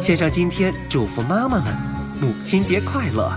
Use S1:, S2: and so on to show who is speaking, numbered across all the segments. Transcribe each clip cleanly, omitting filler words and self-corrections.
S1: 线上今天祝福妈妈们母亲节快乐。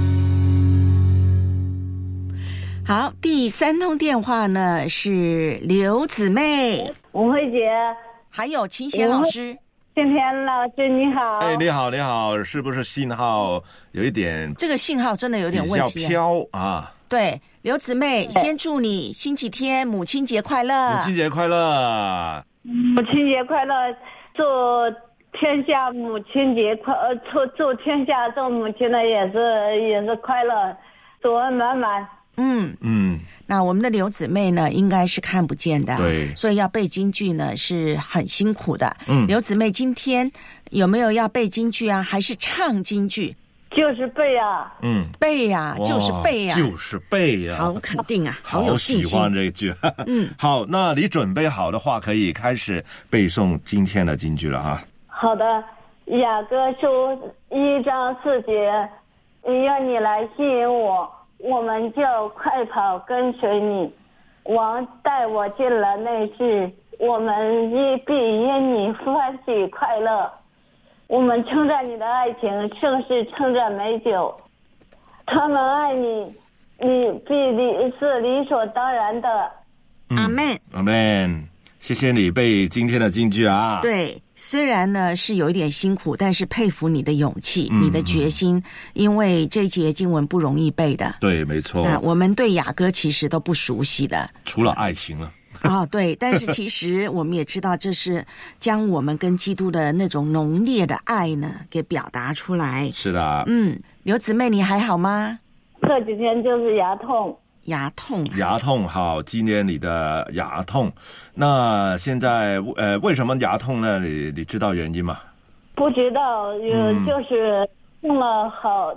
S2: 好，第3通电话呢是刘姊妹、
S3: 吴慧姐，
S2: 还有秦贤老师。
S3: 今天老师你好。
S4: 哎，你好，你好，是不是信号有一点？
S2: 这个信号真的有点问题，
S4: 比较飘啊。
S2: 对，刘姊妹，先祝你星期天母亲节快乐。
S4: 母亲节快乐！
S3: 母亲节快乐！祝天下母亲节快祝天下做母亲的也是快乐，祝恩满满。
S2: 那我们的刘姊妹呢，应该是看不见的，
S4: 对，
S2: 所以要背京剧呢是很辛苦的。刘姊妹今天有没有要背京剧啊？还是唱京剧？
S3: 就是背啊，
S2: 背呀，就是背呀，
S4: 就是背呀，
S2: 好肯定啊，好有信心。
S4: 好喜欢这一句。好，那你准备好的话，可以开始背诵今天的京剧了哈。
S3: 好的，雅歌书1章4节，愿你来吸引我，我们就快跑跟随你。王带我进了内室，我们必因你欢喜快乐。我们称赞你的爱情，胜似称赞美酒。他们爱你，你必是理所当然的。
S2: 阿们，
S4: 阿们，谢谢你背今天的京剧啊。
S2: 对，虽然呢是有一点辛苦，但是佩服你的勇气，你的决心，因为这一节经文不容易背的。
S4: 对，没错。
S2: 那我们对雅歌其实都不熟悉的，
S4: 除了爱情了。
S2: 对，但是其实我们也知道，这是将我们跟基督的那种浓烈的爱呢，给表达出来。
S4: 是的。
S2: 刘姊妹，你还好吗？
S3: 这几天就是牙痛。
S2: 牙痛，
S4: 好，纪念你的牙痛。那现在为什么牙痛呢？你知道原因吗？
S3: 不知道，就是痛了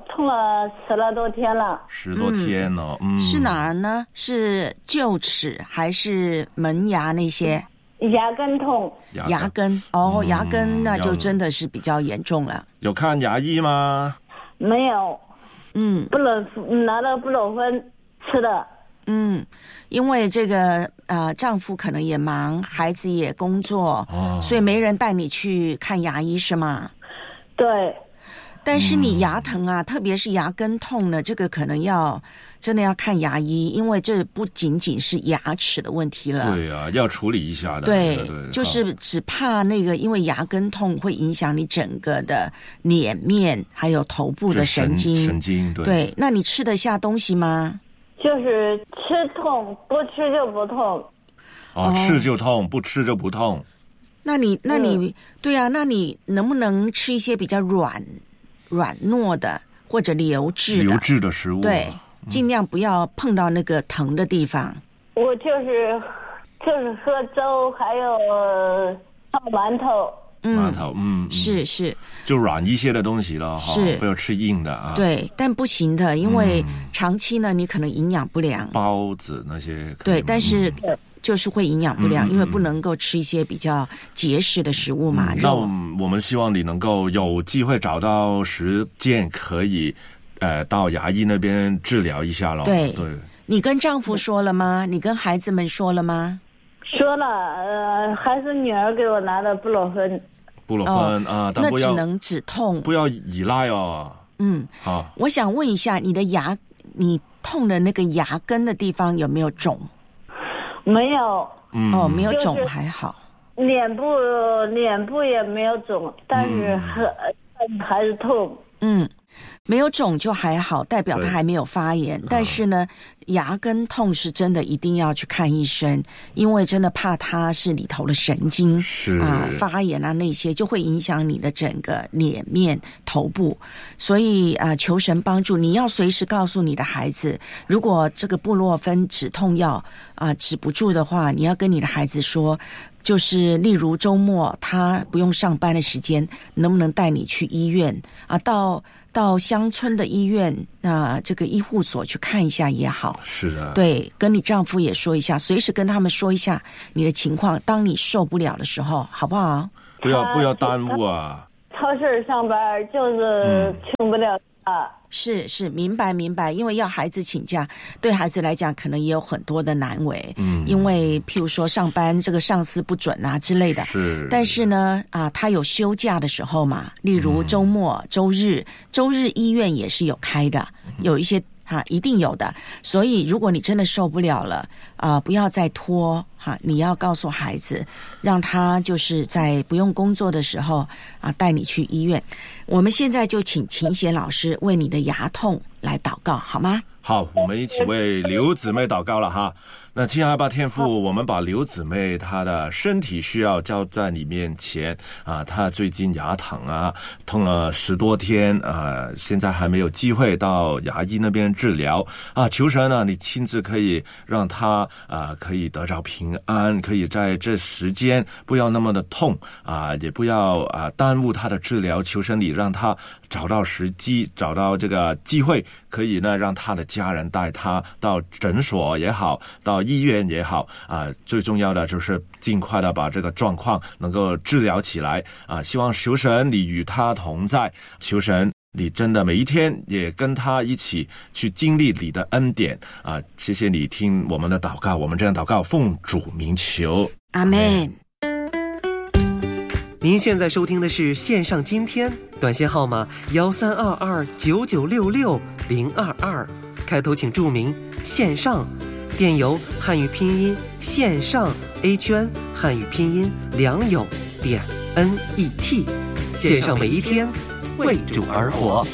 S3: 10来多天了。
S4: 10多天了。
S2: 是哪儿呢？是臼齿还是门牙那些？
S3: 牙根痛。
S2: 牙根牙根那就真的是比较严重了。
S4: 有看牙医吗？
S3: 没有。拿了布洛芬吃的。
S2: 因为这个丈夫可能也忙，孩子也工作，所以没人带你去看牙医是吗？
S3: 对。
S2: 但是你牙疼啊，特别是牙根痛呢，这个可能真的要看牙医，因为这不仅仅是牙齿的问题了。
S4: 对啊，要处理一下的。
S2: 对，就是只怕那个，因为牙根痛会影响你整个的脸面还有头部的神经。对，那你吃得下东西吗？
S3: 就是吃痛，不吃就不痛。
S4: 吃就痛，不吃就不痛。
S2: 那你对啊，那你能不能吃一些比较软糯的或者流质
S4: 的食物？
S2: 对，尽量不要碰到那个疼的地方。
S3: 我就是喝粥，还有泡馒头。是
S4: 就软一些的东西了哈，不要吃硬的啊。
S2: 对，但不行的，因为长期呢，你可能营养不良。
S4: 包子那些
S2: 对，但是就是会营养不良，因为不能够吃一些比较结实的食物嘛。
S4: 那我们希望你能够有机会找到时间，可以到牙医那边治疗一下咯。
S2: 对，你跟丈夫说了吗？你跟孩子们说了吗？
S3: 说了，还是女儿给我拿的布洛芬
S4: 啊，但
S2: 那只能止痛，
S4: 不要依赖哦。好，
S2: 我想问一下，你痛的那个牙根的地方有没有肿？
S3: 没有。
S2: 没有肿还好。
S3: 脸部也没有肿，但是还是痛。
S2: 没有肿就还好，代表它还没有发炎。但是呢，牙根痛是真的一定要去看医生，因为真的怕它是里头的神经发炎啊，那些就会影响你的整个脸面、头部。所以求神帮助，你要随时告诉你的孩子，如果这个布洛芬止痛药止不住的话，你要跟你的孩子说。就是例如周末他不用上班的时间，能不能带你去医院到乡村的医院这个医护所去看一下也好。
S4: 是的。对，
S2: 跟你丈夫也说一下，随时跟他们说一下你的情况，当你受不了的时候，好不好？
S4: 不要耽误啊。
S3: 超市上班就是请不了
S2: 是明白，因为要孩子请假，对孩子来讲可能也有很多的难为，因为譬如说上班这个上司不准啊之类的，
S4: 是，
S2: 但是呢他有休假的时候嘛，例如周末、周日医院也是有开的，有一些一定有的，所以如果你真的受不了了不要再拖你要告诉孩子，让他就是在不用工作的时候带你去医院。我们现在就请秦贤老师为你的牙痛来祷告，好吗？
S4: 好，我们一起为刘姊妹祷告了哈。那亲爱的天父，我们把刘姊妹她的身体需要交在你面前她最近牙疼痛了10多天现在还没有机会到牙医那边治疗求神你亲自可以让她可以得着平安，可以在这时间不要那么的痛也不要耽误她的治疗，求神你让她找到时机，找到这个机会，可以呢让她的家人带她到诊所也好，到医院也好最重要的就是尽快的把这个状况能够治疗起来希望求神你与他同在，求神你真的每一天也跟他一起去经历你的恩典谢谢你听我们的祷告，我们这样祷告奉主名求，
S2: 阿们。
S1: 您现在收听的是线上今天，短信号码13229966-022，开头请注明线上，电邮汉语拼音线上 A 圈汉语拼音良友.net， 线上每一天为主而活。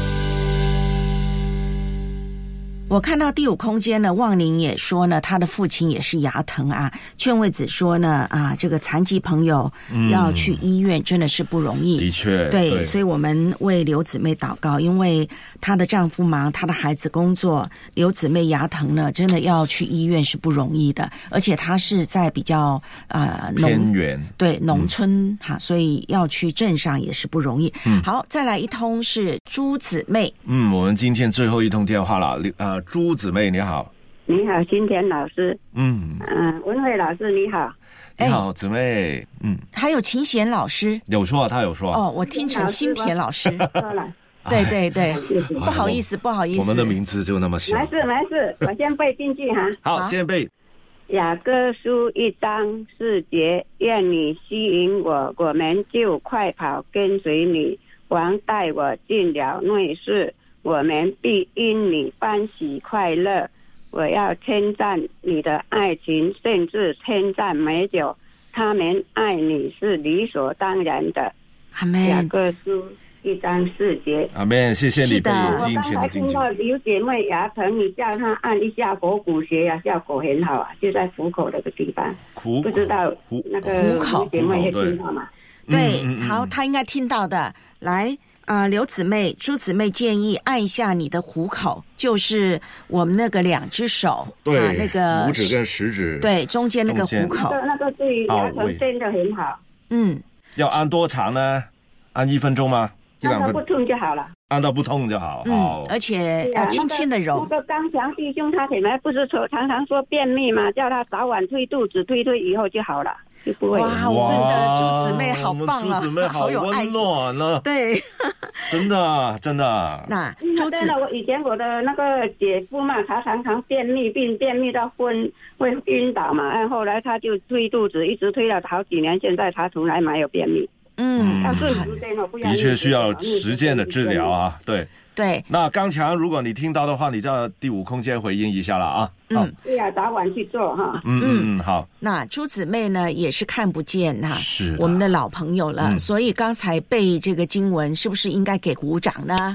S2: 我看到第5空间呢，旺宁也说呢，他的父亲也是牙疼劝慰子说呢这个残疾朋友要去医院真的是不容易，
S4: 的确
S2: 对，所以我们为刘姊妹祷告，因为她的丈夫忙，她的孩子工作，刘姊妹牙疼呢，真的要去医院是不容易的，而且她是在比较
S4: 偏远
S2: 对农村所以要去镇上也是不容易好，再来一通是朱姊妹
S4: 我们今天最后一通电话了朱姊妹你好。
S5: 你好，新田老师。文慧老师你好。
S4: 你好，姊妹。
S2: 还有秦贤老师
S4: 有说他有说
S2: 我听成新田老师对不好意思
S4: 我们的名字就那么小，
S5: 没事我先背进去
S4: 好，先背
S5: 雅各书1章4节，愿你吸引我，我们就快跑跟随你，王带我进了内室，我们必因你欢喜快乐。我要称赞你的爱情，甚至称赞美酒，他们爱你是理所当然的。
S2: 阿们。
S5: 雅各书1章4节。
S4: 阿们，谢谢你背今天的经
S5: 我刚才听到刘姐妹牙疼，你叫她按一下合谷穴效果很好就在虎口那个地方。不知道那个刘姐妹会听到吗？
S2: 对，好，她应该听到的。来。刘姊妹、朱姊妹建议按一下你的虎口，就是我们那个2只手，
S4: 对，
S2: 那个
S4: 拇指跟食指，
S2: 对，中间那个虎口，
S5: 那个对牙疼真的很好。
S4: 要按多长呢？按1分钟吗？1-2分钟？
S5: 按到不痛就好了。
S4: 按到不痛就好。
S2: 而且轻轻的揉。
S5: 那个刚强弟兄他本来不是常常说便秘嘛，叫他早晚推肚子，推以后就好了。
S2: 哇，我们的朱姊妹好棒
S4: 朱姊妹好温暖呢。
S2: 对，
S4: 真的。
S2: 那
S5: 真的，我以前我的那个姐夫嘛，他常常便秘到会晕倒嘛，然后后来他就推肚子，一直推了好几年，现在他从来没有便秘。要顺时间
S4: 的确需要实践的治疗
S2: 对，
S4: 那刚强，如果你听到的话，你在第5空间回应一下了
S5: 对早晚去做
S4: 好。
S2: 那朱姊妹呢也是看不见
S4: 是
S2: 我们的老朋友了，所以刚才背这个经文是不是应该给鼓掌呢？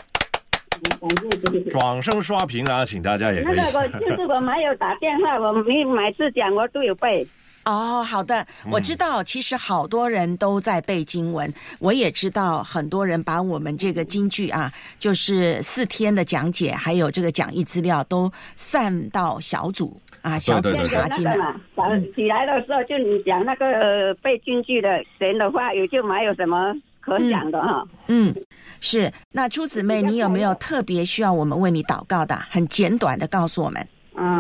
S4: 掌声刷屏请大家也可以。
S5: 就是我没有打电话，我每次讲我都有背。
S2: 好的，我知道其实好多人都在背经文，我也知道很多人把我们这个京剧就是4天的讲解还有这个讲义资料都散到小组小组查经
S5: 起来的时候就你讲那个背京剧的神的话也就没有什么可讲的
S2: 是。那朱姊妹你有没有特别需要我们为你祷告的，很简短的告诉我们？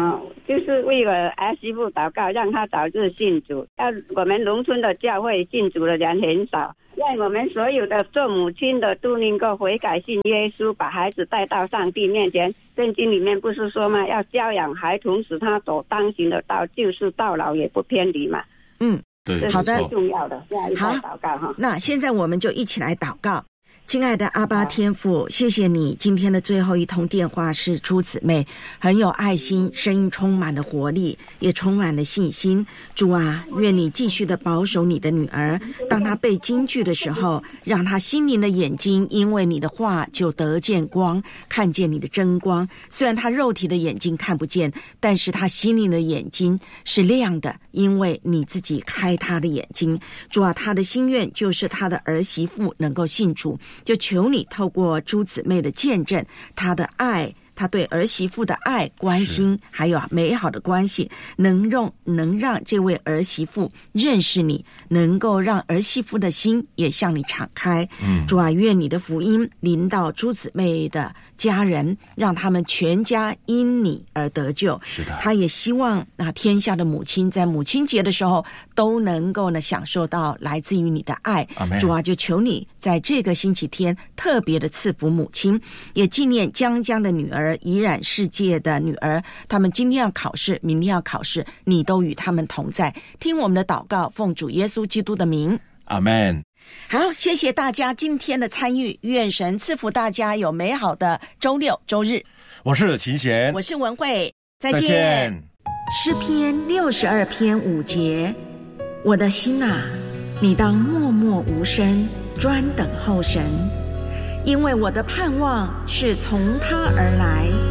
S5: 就是为我儿媳妇祷告，让她早日信主。我们农村的教会信主的人很少，让我们所有的做母亲的都能够悔改信耶稣，把孩子带到上帝面前。圣经里面不是说吗？要教养孩童，使他走当行的道，就是到老也不偏离嘛。
S4: 对，
S2: 好的，
S5: 最重要的。好，祷告哈。
S2: 那现在我们就一起来祷告。亲爱的阿爸天父，谢谢你今天的最后一通电话是朱姊妹，很有爱心，声音充满了活力，也充满了信心。主啊，愿你继续的保守你的女儿，当她被金句的时候，让她心灵的眼睛因为你的话就得见光，看见你的真光。虽然她肉体的眼睛看不见，但是她心灵的眼睛是亮的，因为你自己开她的眼睛。主啊，她的心愿就是她的儿媳妇能够信主，就求你透过朱姊妹的见证，她的爱，她对儿媳妇的爱、关心，还有美好的关系，能让这位儿媳妇认识你，能够让儿媳妇的心也向你敞开。主啊，愿你的福音临到朱姊妹的家人，让他们全家因你而得救。
S4: 是的，
S2: 他也希望天下的母亲在母亲节的时候都能够享受到来自于你的爱。主啊，就求你在这个星期天特别的赐福母亲，也纪念江江的女儿，怡然世界的女儿，他们今天要考试，明天要考试，你都与他们同在。听我们的祷告，奉主耶稣基督的名，
S4: 阿们。
S2: 好，谢谢大家今天的参与，愿神赐福大家有美好的周六周日。
S4: 我是秦贤，
S2: 我是文慧，再见。诗篇62篇5节，我的心啊，你当默默无声，专等候神，因为我的盼望是从他而来。